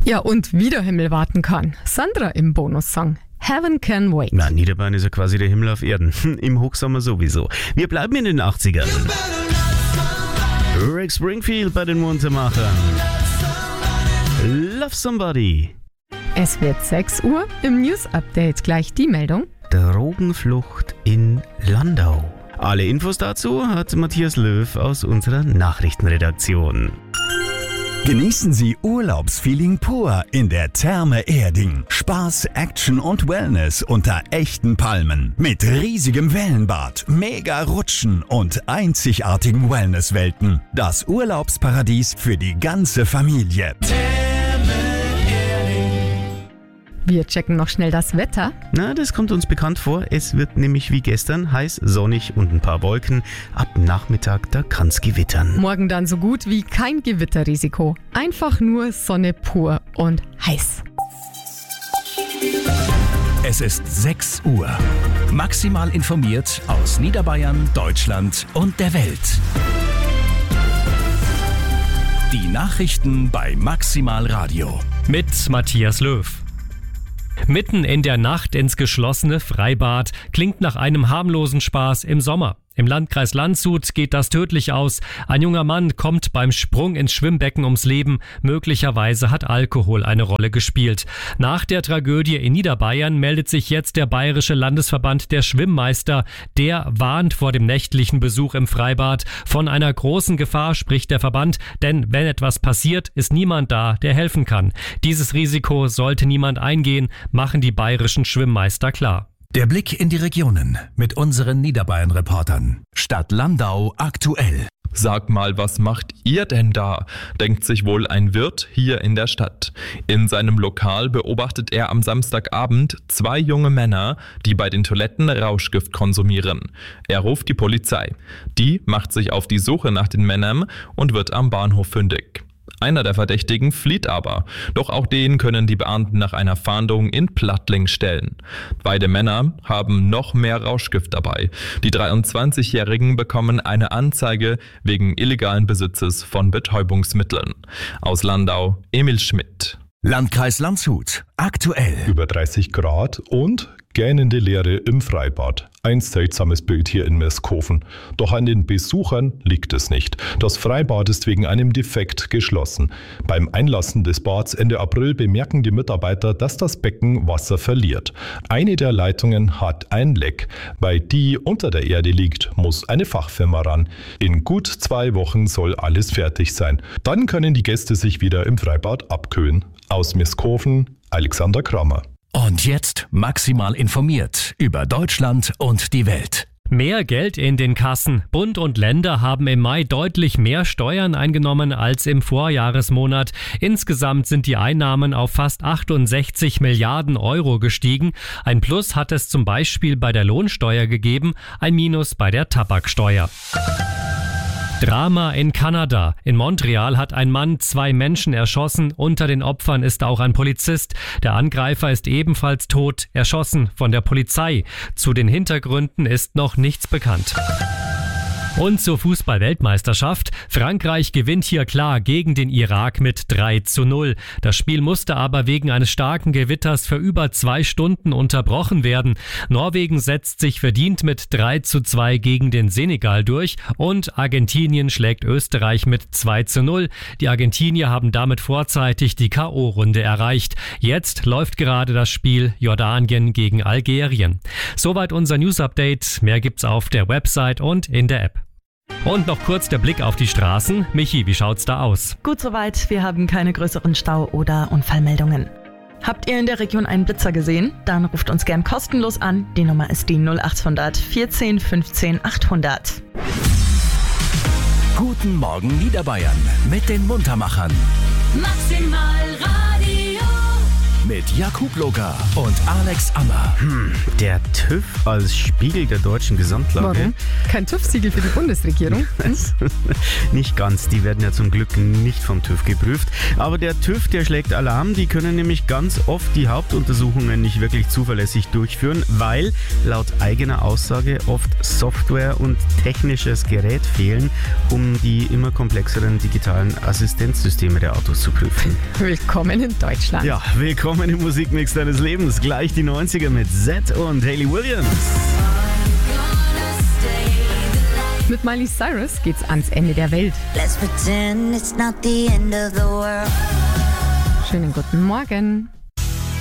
Ja, und wie der Himmel warten kann. Sandra im Bonussong. Heaven Can Wait. Na, Niederbayern ist ja quasi der Himmel auf Erden. Im Hochsommer sowieso. Wir bleiben in den 80ern. Rick Springfield bei den Muntermachern. Love Somebody. Es wird 6 Uhr. Im News-Update gleich die Meldung. Drogenflucht in Landau. Alle Infos dazu hat Matthias Löw aus unserer Nachrichtenredaktion. Genießen Sie Urlaubsfeeling pur in der Therme Erding. Spaß, Action und Wellness unter echten Palmen. Mit riesigem Wellenbad, mega Rutschen und einzigartigen Wellnesswelten. Das Urlaubsparadies für die ganze Familie. Wir checken noch schnell das Wetter. Na, das kommt uns bekannt vor. Es wird nämlich wie gestern heiß, sonnig und ein paar Wolken. Ab Nachmittag, da kann's gewittern. Morgen dann so gut wie kein Gewitterrisiko. Einfach nur Sonne pur und heiß. Es ist 6 Uhr. Maximal informiert aus Niederbayern, Deutschland und der Welt. Die Nachrichten bei Maximal Radio. Mit Matthias Löw. Mitten in der Nacht ins geschlossene Freibad klingt nach einem harmlosen Spaß im Sommer. Im Landkreis Landshut geht das tödlich aus. Ein junger Mann kommt beim Sprung ins Schwimmbecken ums Leben. Möglicherweise hat Alkohol eine Rolle gespielt. Nach der Tragödie in Niederbayern meldet sich jetzt der Bayerische Landesverband der Schwimmmeister. Der warnt vor dem nächtlichen Besuch im Freibad. Von einer großen Gefahr spricht der Verband, denn wenn etwas passiert, ist niemand da, der helfen kann. Dieses Risiko sollte niemand eingehen, machen die bayerischen Schwimmmeister klar. Der Blick in die Regionen mit unseren Niederbayern-Reportern. Stadt Landau aktuell. Sag mal, was macht ihr denn da? Denkt sich wohl ein Wirt hier in der Stadt. In seinem Lokal beobachtet er am Samstagabend 2 junge Männer, die bei den Toiletten Rauschgift konsumieren. Er ruft die Polizei. Die macht sich auf die Suche nach den Männern und wird am Bahnhof fündig. Einer der Verdächtigen flieht aber. Doch auch den können die Beamten nach einer Fahndung in Plattling stellen. Beide Männer haben noch mehr Rauschgift dabei. Die 23-Jährigen bekommen eine Anzeige wegen illegalen Besitzes von Betäubungsmitteln. Aus Landau, Emil Schmidt. Landkreis Landshut aktuell. Über 30 Grad und gähnende Leere im Freibad. Ein seltsames Bild hier in Meskofen. Doch an den Besuchern liegt es nicht. Das Freibad ist wegen einem Defekt geschlossen. Beim Einlassen des Bads Ende April bemerken die Mitarbeiter, dass das Becken Wasser verliert. Eine der Leitungen hat ein Leck. Weil die unter der Erde liegt, muss eine Fachfirma ran. In gut 2 Wochen soll alles fertig sein. Dann können die Gäste sich wieder im Freibad abkühlen. Aus Meskofen, Alexander Kramer. Und jetzt maximal informiert über Deutschland und die Welt. Mehr Geld in den Kassen. Bund und Länder haben im Mai deutlich mehr Steuern eingenommen als im Vorjahresmonat. Insgesamt sind die Einnahmen auf fast 68 Milliarden Euro gestiegen. Ein Plus hat es zum Beispiel bei der Lohnsteuer gegeben, ein Minus bei der Tabaksteuer. Drama in Kanada. In Montreal hat ein Mann 2 Menschen erschossen. Unter den Opfern ist auch ein Polizist. Der Angreifer ist ebenfalls tot, erschossen von der Polizei. Zu den Hintergründen ist noch nichts bekannt. Und zur Fußball-Weltmeisterschaft. Frankreich gewinnt hier klar gegen den Irak mit 3:0. Das Spiel musste aber wegen eines starken Gewitters für über 2 Stunden unterbrochen werden. Norwegen setzt sich verdient mit 3:2 gegen den Senegal durch und Argentinien schlägt Österreich mit 2:0. Die Argentinier haben damit vorzeitig die K.O.-Runde erreicht. Jetzt läuft gerade das Spiel Jordanien gegen Algerien. Soweit unser News-Update. Mehr gibt's auf der Website und in der App. Und noch kurz der Blick auf die Straßen. Michi, wie schaut's da aus? Gut soweit, wir haben keine größeren Stau- oder Unfallmeldungen. Habt ihr in der Region einen Blitzer gesehen? Dann ruft uns gern kostenlos an. Die Nummer ist die 0800 14 15 800. Guten Morgen Niederbayern mit den Muntermachern. Maximal Radio. mit Jakub Locker und Alex Ammer. Der TÜV als Spiegel der deutschen Gesamtlage. Warum? Kein TÜV-Siegel für die Bundesregierung? Nicht ganz, die werden ja zum Glück nicht vom TÜV geprüft. Aber der TÜV, der schlägt Alarm, die können nämlich ganz oft die Hauptuntersuchungen nicht wirklich zuverlässig durchführen, weil laut eigener Aussage oft Software und technisches Gerät fehlen, um die immer komplexeren digitalen Assistenzsysteme der Autos zu prüfen. Willkommen in Deutschland. Ja, willkommen im Musikmix deines Lebens. Gleich die 90er mit Zedd und Hayley Williams. Mit Miley Cyrus geht's ans Ende der Welt. Let's pretend it's not the end of the world. Schönen guten Morgen.